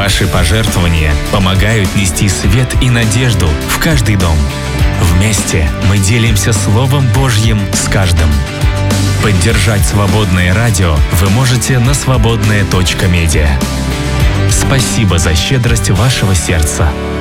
Ваши пожертвования помогают нести свет и надежду в каждый дом. Вместе мы делимся Словом Божьим с каждым. Поддержать свободное радио вы можете на свободная.медиа. Спасибо за щедрость вашего сердца.